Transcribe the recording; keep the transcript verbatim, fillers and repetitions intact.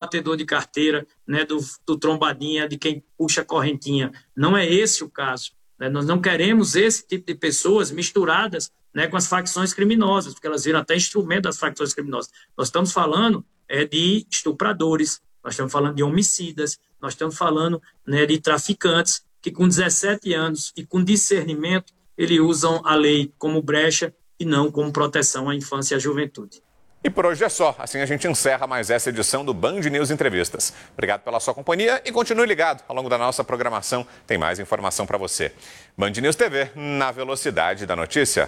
batedor de carteira, né, do, do trombadinha, de quem puxa a correntinha. Não é esse o caso. Né? Nós não queremos esse tipo de pessoas misturadas, né, com as facções criminosas, porque elas viram até instrumento das facções criminosas. Nós estamos falando é, de estupradores, nós estamos falando de homicidas, nós estamos falando, né, de traficantes que com dezessete anos e com discernimento, eles usam a lei como brecha e não como proteção à infância e à juventude. E por hoje é só. Assim a gente encerra mais essa edição do Band News Entrevistas. Obrigado pela sua companhia e continue ligado. Ao longo da nossa programação tem mais informação para você. Band News T V, na velocidade da notícia.